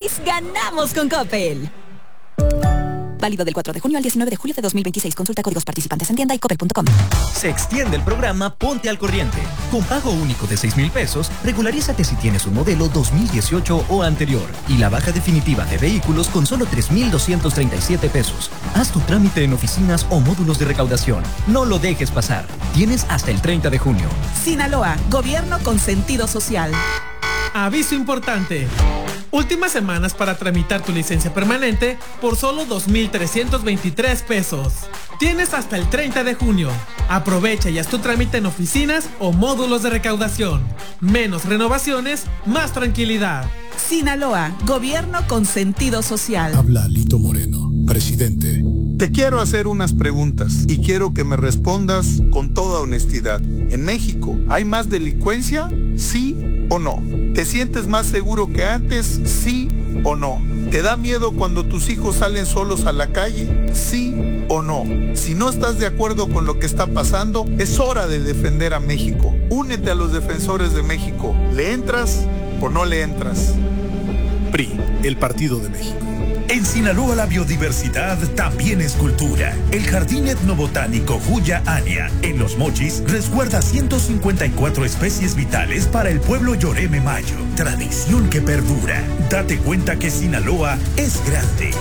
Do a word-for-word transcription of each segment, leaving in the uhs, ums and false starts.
Feliz ganamos con Coppel. Válido del cuatro de junio al diecinueve de julio de dos mil veintiséis. Consulta códigos participantes en tienda y coppel punto com. Se extiende el programa Ponte al Corriente. Con pago único de seis mil pesos, regularízate si tienes un modelo dos mil dieciocho o anterior. Y la baja definitiva de vehículos con solo tres mil doscientos treinta y siete pesos. Haz tu trámite en oficinas o módulos de recaudación. No lo dejes pasar. Tienes hasta el treinta de junio. Sinaloa, gobierno con sentido social. Aviso importante. Últimas semanas para tramitar tu licencia permanente por solo dos mil trescientos veintitrés pesos. Tienes hasta el treinta de junio. Aprovecha y haz tu trámite en oficinas o módulos de recaudación. Menos renovaciones, más tranquilidad. Sinaloa, gobierno con sentido social. Habla Lito Moreno, presidente. Te quiero hacer unas preguntas y quiero que me respondas con toda honestidad. ¿En México hay más delincuencia? ¿Sí o no? ¿Te sientes más seguro que antes? ¿Sí o no? ¿Te da miedo cuando tus hijos salen solos a la calle? ¿Sí o no? Si no estás de acuerdo con lo que está pasando, es hora de defender a México. Únete a los defensores de México. ¿Le entras o no le entras? P R I, el Partido de México. En Sinaloa la biodiversidad también es cultura. El Jardín Etnobotánico Huya Ania, en Los Mochis, resguarda ciento cincuenta y cuatro especies vitales para el pueblo Yoreme Mayo. Tradición que perdura. Date cuenta que Sinaloa es grande.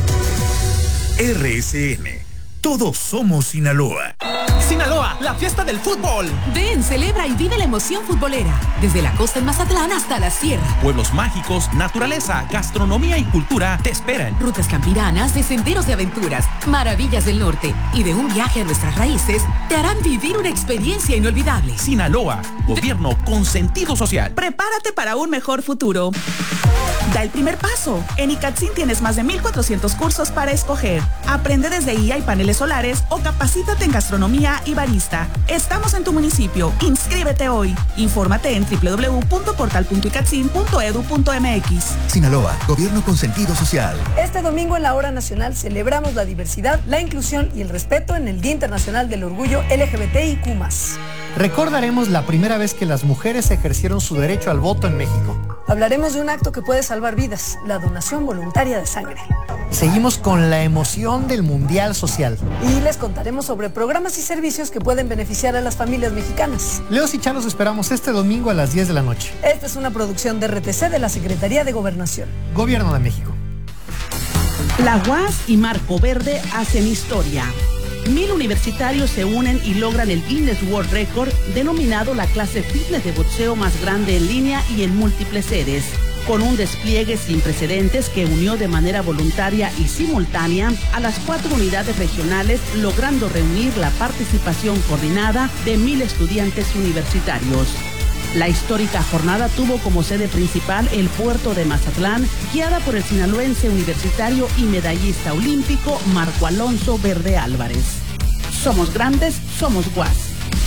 R S N. Todos somos Sinaloa. Sinaloa, la fiesta del fútbol. Ven, celebra y vive la emoción futbolera. Desde la costa en Mazatlán hasta la sierra. Pueblos mágicos, naturaleza, gastronomía y cultura te esperan. Rutas campiranas, de senderos de aventuras, maravillas del norte y de un viaje a nuestras raíces te harán vivir una experiencia inolvidable. Sinaloa, gobierno con sentido social. Prepárate para un mejor futuro. Da el primer paso. En ICATSIN tienes más de mil cuatrocientos cursos para escoger. Aprende desde I A y paneles solares o capacítate en gastronomía y barista. Estamos en tu municipio. Inscríbete hoy. Infórmate en doble u doble u doble u punto portal punto icatsin punto edu punto m x. Sinaloa, gobierno con sentido social. Este domingo en la Hora Nacional celebramos la diversidad, la inclusión y el respeto en el Día Internacional del Orgullo L G B T I Q más. Recordaremos la primera vez que las mujeres ejercieron su derecho al voto en México. Hablaremos de un acto que puede salvar vidas, la donación voluntaria de sangre. Seguimos con la emoción del Mundial Social. Y les contaremos sobre programas y servicios que pueden beneficiar a las familias mexicanas. Leos y Chan los esperamos este domingo a las diez de la noche. Esta es una producción de R T C de la Secretaría de Gobernación. Gobierno de México. La U A S y Marco Verde hacen historia. Mil universitarios se unen y logran el Guinness World Record, denominado la clase fitness de boxeo más grande en línea y en múltiples sedes. Con un despliegue sin precedentes que unió de manera voluntaria y simultánea a las cuatro unidades regionales, logrando reunir la participación coordinada de mil estudiantes universitarios. La histórica jornada tuvo como sede principal el puerto de Mazatlán, guiada por el sinaloense universitario y medallista olímpico Marco Alonso Verde Álvarez. Somos grandes, somos U A S.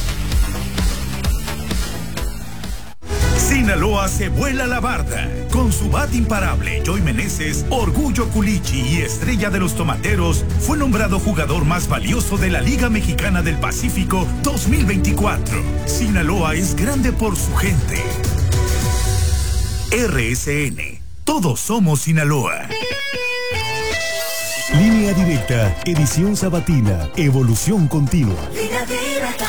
Sinaloa se vuela la barda. Con su bat imparable, Joy Meneses, Orgullo Culichi y estrella de los tomateros, fue nombrado jugador más valioso de la Liga Mexicana del Pacífico dos mil veinticuatro. Sinaloa es grande por su gente. R S N. Todos somos Sinaloa. Línea Directa, edición sabatina, evolución continua. Línea Directa.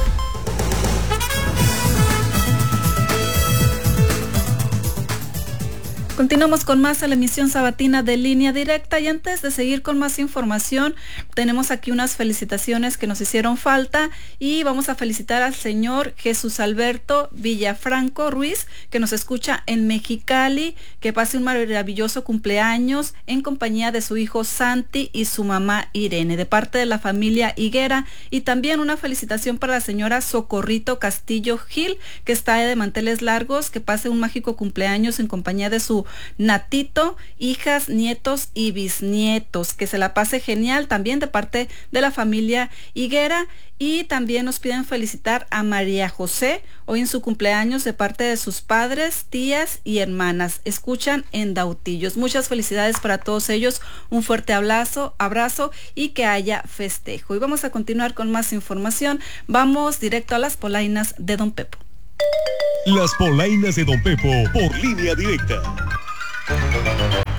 Continuamos con más a la emisión sabatina de Línea Directa y antes de seguir con más información, tenemos aquí unas felicitaciones que nos hicieron falta y vamos a felicitar al señor Jesús Alberto Villafranco Ruiz, que nos escucha en Mexicali, que pase un maravilloso cumpleaños en compañía de su hijo Santi y su mamá Irene, de parte de la familia Higuera, y también una felicitación para la señora Socorrito Castillo Gil, que está de manteles largos, que pase un mágico cumpleaños en compañía de su natito, hijas, nietos y bisnietos, que se la pase genial, también de parte de la familia Higuera. Y también nos piden felicitar a María José, hoy en su cumpleaños, de parte de sus padres, tías y hermanas. Escuchan en Dautillos. Muchas felicidades para todos ellos, un fuerte abrazo, abrazo y que haya festejo. Y vamos a continuar con más información. Vamos directo a las polainas de Don Pepo. Las polainas de Don Pepo por Línea Directa.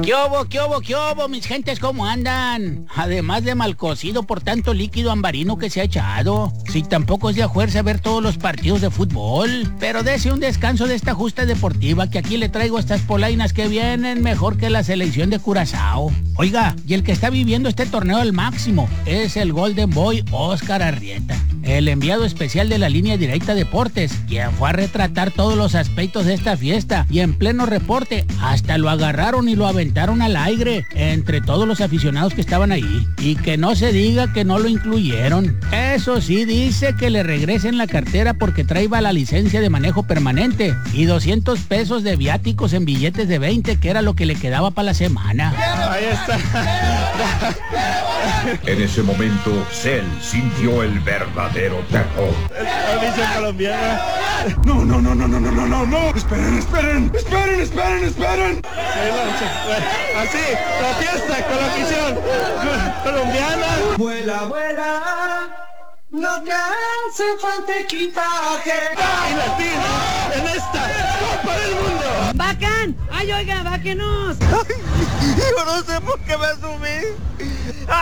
¿Qué obo, qué obo, qué obo, mis gentes, cómo andan? Además de mal cocido por tanto líquido ambarino que se ha echado. Si tampoco es de a fuerza ver todos los partidos de fútbol. Pero dese un descanso de esta justa deportiva, que aquí le traigo estas polainas que vienen mejor que la selección de Curazao. Oiga, y el que está viviendo este torneo al máximo es el Golden Boy Oscar Arrieta, el enviado especial de la Línea Directa Deportes, quien fue a retratar todos los aspectos de esta fiesta, y en pleno reporte hasta lo agarraron y lo aventaron al aire entre todos los aficionados que estaban ahí. Y que no se diga que no lo incluyeron. Eso sí, dice que le regresen la cartera porque traía la licencia de manejo permanente y doscientos pesos de viáticos en billetes de veinte, que era lo que le quedaba para la semana. Ahí está. En ese momento, Cell sintió el verdadero terror. Audición colombiana. No, no, no, no, no, no, no, no, no. Esperen, esperen, esperen, esperen, esperen. Así, la fiesta con la afición colombiana. Vuela, vuela, no te hace falta equipaje. Y latino en esta Copa del Mundo. ¡Bacán! ¡Ay, oiga, báquenos! Ay, yo no sé por qué me asumí. ¡Ay!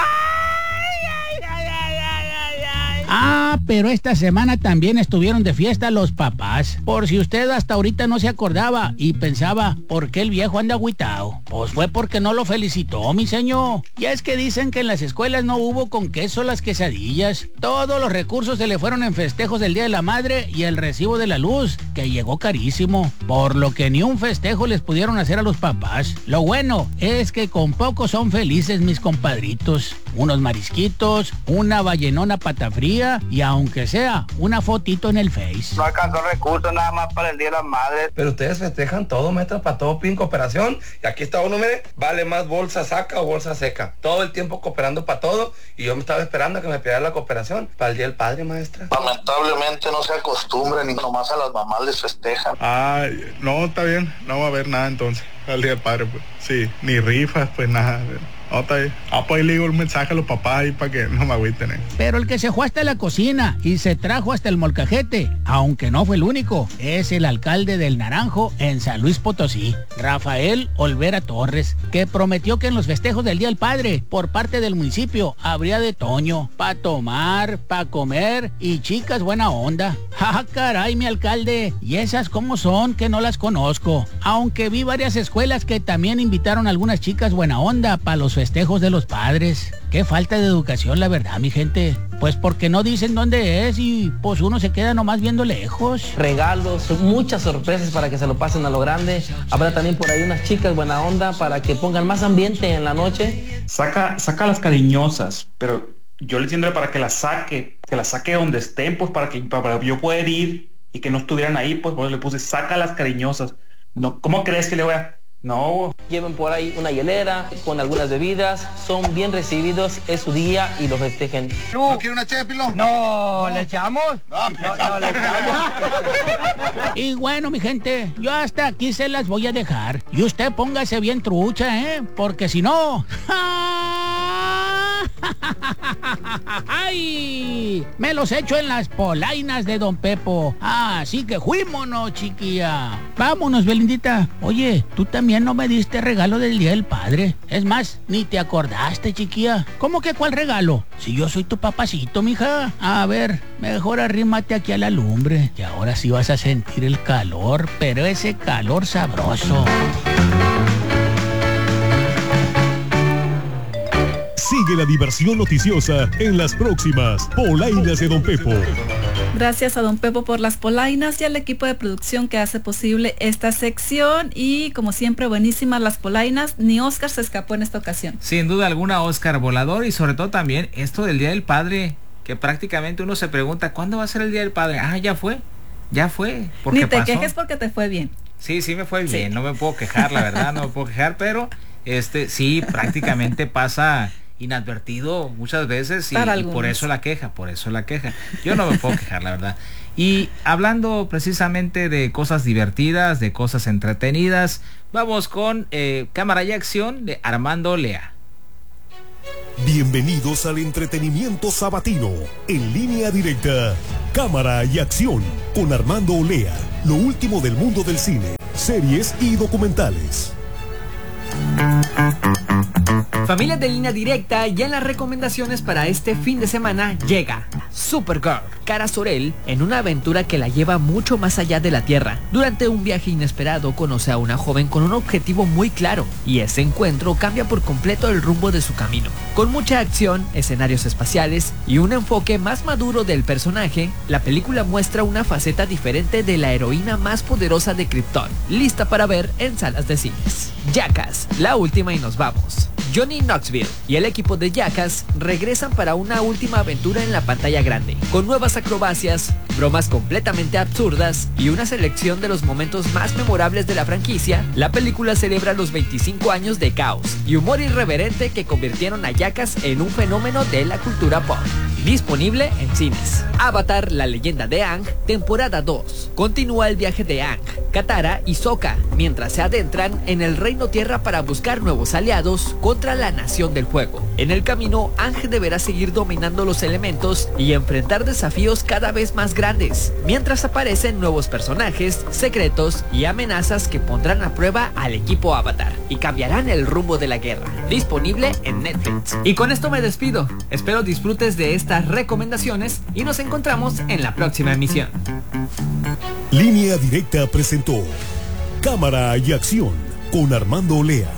Ah, pero esta semana también estuvieron de fiesta los papás. Por si usted hasta ahorita no se acordaba y pensaba, ¿por qué el viejo anda agüitao? Pues fue porque no lo felicitó, mi señor. Ya es que dicen que en las escuelas no hubo con queso las quesadillas. Todos los recursos se le fueron en festejos del Día de la Madre y el recibo de la luz, que llegó carísimo. Por lo que ni un festejo les pudieron hacer a los papás. Lo bueno es que con poco son felices mis compadritos. Unos marisquitos, una ballenona pata fría y aunque sea una fotito en el Face. No alcanzó recursos nada más para el Día de las Madres. Pero ustedes festejan todo, maestro, para todo pin cooperación. Y aquí está uno, mire, vale más bolsa saca o bolsa seca. Todo el tiempo cooperando para todo. Y yo me estaba esperando a que me pidiera la cooperación para el Día del Padre, maestra. Lamentablemente no se acostumbran y nomás a las mamás les festejan. Ay, no, está bien. No va a haber nada entonces al Día del Padre, pues. Sí, ni rifas, pues nada. No, está bien. Ah, pues le digo el mensaje a los papás ahí para que no me agüiten. Eh. Pero el que se fue hasta la cocina y se trajo hasta el molcajete, aunque no fue el único, es el alcalde del Naranjo en San Luis Potosí, Rafael Olvera Torres, que prometió que en los festejos del Día del Padre, por parte del municipio, habría de toño, pa' tomar, pa' comer y chicas buena onda. ¡Ja, caray, mi alcalde! Y esas cómo son, que no las conozco. Aunque vi varias escuelas que también invitaron a algunas chicas buena onda pa' los festejos de los padres. Qué falta de educación, la verdad, mi gente. Pues porque no dicen dónde es y pues uno se queda nomás viendo lejos. Regalos, muchas sorpresas para que se lo pasen a lo grande. Habrá también por ahí unas chicas buena onda para que pongan más ambiente en la noche. Saca, saca las cariñosas, pero yo le entiendo para que las saque, que las saque donde estén, pues para que para yo poder ir y que no estuvieran ahí, pues, pues le puse saca las cariñosas. No, ¿cómo crees que le voy a...? No. Lleven por ahí una hielera con algunas bebidas, son bien recibidos, es su día y lo festejen. ¿No quiere una chépilo? No, ¿le echamos? No, no, no, le echamos. Y bueno, mi gente, yo hasta aquí se las voy a dejar. Y usted póngase bien trucha, ¿eh? Porque si no... ¡Ay! Me los echo en las polainas de Don Pepo. Ah, así que fuímonos, chiquilla. Vámonos, Belindita. Oye, tú también no me diste regalo del Día del Padre. Es más, ni te acordaste, chiquilla. ¿Cómo que cuál regalo? Si yo soy tu papacito, mija. A ver, mejor arrímate aquí a la lumbre. Y ahora sí vas a sentir el calor, pero ese calor sabroso. Sigue la diversión noticiosa en las próximas Polainas de Don Pepo. Gracias a Don Pepo por las polainas y al equipo de producción que hace posible esta sección. Y como siempre, buenísimas las polainas. Ni Oscar se escapó en esta ocasión. Sin duda alguna, Oscar volador. Y sobre todo también esto del Día del Padre, que prácticamente uno se pregunta, ¿cuándo va a ser el Día del Padre? Ah, ya fue, ya fue. Ni te pasó. quejes porque te fue bien. Sí, sí me fue bien, sí. No me puedo quejar, la verdad, no me puedo quejar, pero este sí, prácticamente pasa inadvertido muchas veces y, y por eso la queja, por eso la queja. Yo no me puedo quejar, la verdad. Y hablando precisamente de cosas divertidas, de cosas entretenidas, vamos con eh, Cámara y Acción de Armando Lea. Bienvenidos al entretenimiento sabatino, en línea directa, Cámara y Acción, con Armando Olea, lo último del mundo del cine, series y documentales. Familia de Línea Directa, ya en las recomendaciones para este fin de semana llega Supergirl, Kara Zor-El, en una aventura que la lleva mucho más allá de la Tierra. Durante un viaje inesperado conoce a una joven con un objetivo muy claro, y ese encuentro cambia por completo el rumbo de su camino. Con mucha acción, escenarios espaciales y un enfoque más maduro del personaje, la película muestra una faceta diferente de la heroína más poderosa de Krypton, lista para ver en salas de cines. Jackass, la última y nos vamos. Johnny Knoxville y el equipo de Jackass regresan para una última aventura en la pantalla grande, con nuevas acrobacias, bromas completamente absurdas y una selección de los momentos más memorables de la franquicia. La película celebra los veinticinco años de caos y humor irreverente que convirtieron a Jackass en un fenómeno de la cultura pop. Disponible en cines. Avatar, la leyenda de Aang, temporada dos. Continúa el viaje de Aang, Katara y Sokka, mientras se adentran en el Reino Tierra para buscar nuevos aliados contra la Nación del Fuego. En el camino, Aang deberá seguir dominando los elementos y enfrentar desafíos cada vez más grandes, mientras aparecen nuevos personajes, secretos y amenazas que pondrán a prueba al equipo Avatar y cambiarán el rumbo de la guerra. Disponible en Netflix. Y con esto me despido. Espero disfrutes de estas recomendaciones y nos encontramos en la próxima emisión. Línea Directa presentó Cámara y Acción con Armando Olea.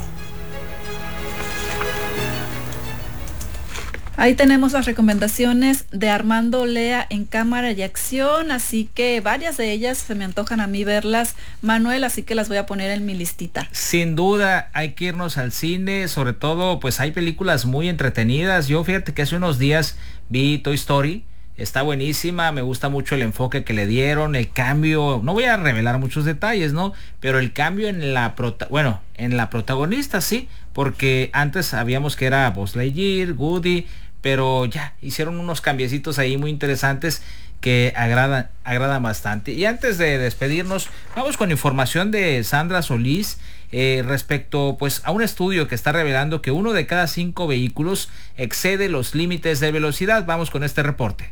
Ahí tenemos las recomendaciones de Armando Olea en Cámara y Acción, así que varias de ellas se me antojan a mí verlas, Manuel, así que las voy a poner en mi listita. Sin duda hay que irnos al cine, sobre todo pues hay películas muy entretenidas. Yo fíjate que hace unos días vi Toy Story, está buenísima, me gusta mucho el enfoque que le dieron, el cambio, no voy a revelar muchos detalles, ¿no? Pero el cambio en la prota- bueno, en la protagonista sí, porque antes sabíamos que era Buzz Lightyear, Woody, pero ya hicieron unos cambiecitos ahí muy interesantes que agradan, agradan bastante. Y antes de despedirnos, vamos con información de Sandra Solís eh, respecto pues a un estudio que está revelando que uno de cada cinco vehículos excede los límites de velocidad. Vamos con este reporte.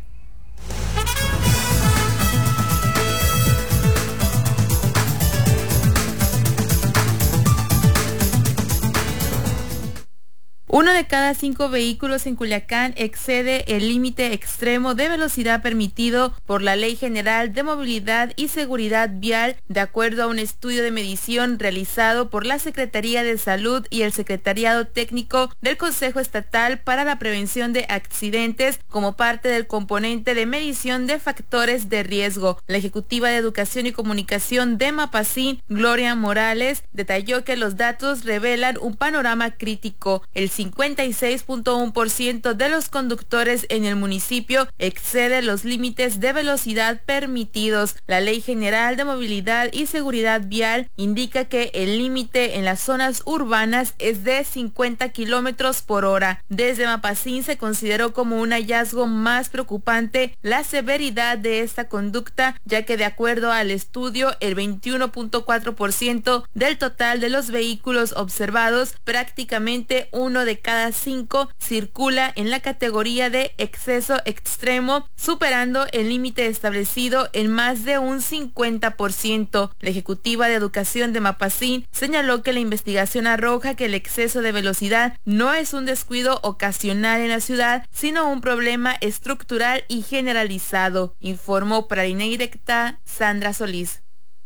Uno de cada cinco vehículos en Culiacán excede el límite extremo de velocidad permitido por la Ley General de Movilidad y Seguridad Vial, de acuerdo a un estudio de medición realizado por la Secretaría de Salud y el Secretariado Técnico del Consejo Estatal para la Prevención de Accidentes como parte del componente de medición de factores de riesgo. La ejecutiva de Educación y Comunicación de Mapacín, Gloria Morales, detalló que los datos revelan un panorama crítico. El cincuenta y seis punto uno por ciento de los conductores en el municipio excede los límites de velocidad permitidos. La Ley General de Movilidad y Seguridad Vial indica que el límite en las zonas urbanas es de cincuenta kilómetros por hora. Desde Mapacín se consideró como un hallazgo más preocupante la severidad de esta conducta, ya que de acuerdo al estudio, el veintiuno punto cuatro por ciento del total de los vehículos observados, prácticamente uno de cada cinco circula en la categoría de exceso extremo, superando el límite establecido en más de un cincuenta por ciento. La ejecutiva de Educación de Mapacín señaló que la investigación arroja que el exceso de velocidad no es un descuido ocasional en la ciudad, sino un problema estructural y generalizado. Informó para Línea Directa Sandra Solís.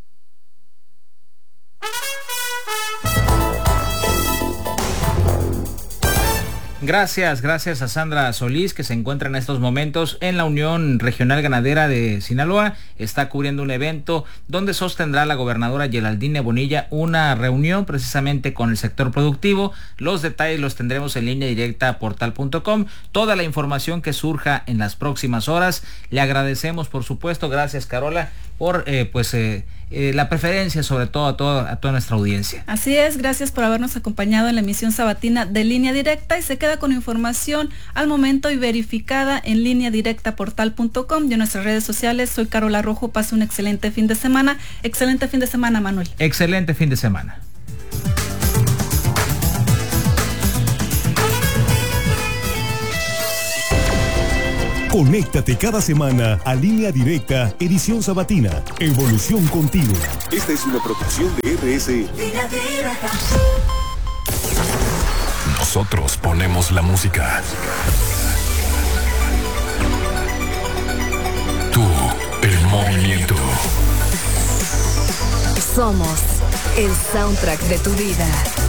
Gracias, gracias a Sandra Solís, que se encuentra en estos momentos en la Unión Regional Ganadera de Sinaloa. Está cubriendo un evento donde sostendrá la gobernadora Geraldine Bonilla una reunión precisamente con el sector productivo. Los detalles los tendremos en Línea Directa portal punto com. Toda la información que surja en las próximas horas. Le agradecemos, por supuesto, gracias Carola, por eh, pues eh, eh, la preferencia, sobre todo a, todo a toda nuestra audiencia. Así es, gracias por habernos acompañado en la emisión sabatina de Línea Directa, y se queda con información al momento y verificada en Línea Directa portal punto com y en nuestras redes sociales. Soy Carola Rojo, pase un excelente fin de semana. Excelente fin de semana, Manuel. Excelente fin de semana. Conéctate cada semana a Línea Directa, edición sabatina. Evolución continua. Esta es una producción de R S. Línea Directa. Nosotros ponemos la música. Tú, el movimiento. Somos el soundtrack de tu vida.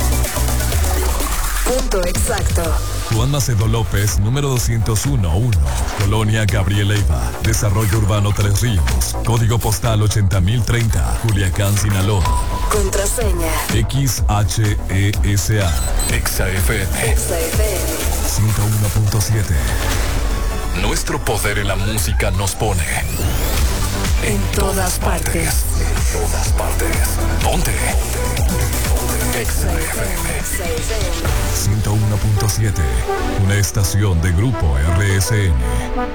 Punto exacto. Juan Macedo López, número doscientos uno uno, Colonia Gabriel Leiva, Desarrollo Urbano Tres Ríos, Código Postal ochenta mil treinta, Culiacán, Sinaloa. Contraseña X H E S A. Exa F M. Exa F M. ciento uno punto siete. Nuestro poder en la música nos pone en todas partes. En todas partes. Ponte. Exa F M. ciento uno punto siete. Una estación de Grupo R S N.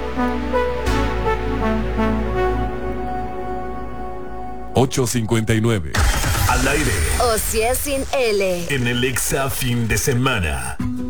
ocho cincuenta y nueve. Al aire. O si es sin L. En el Exa fin de semana.